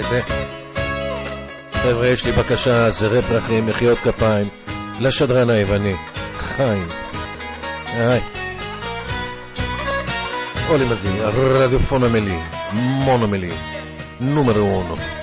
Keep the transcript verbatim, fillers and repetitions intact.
חבר'ה, יש לי בקשה, זרי פרחים, מחיאות כפיים, לשדרן היווני, חיים. היי. Oli Mazzini, radiofono Meli, Mono Meli, numero uno.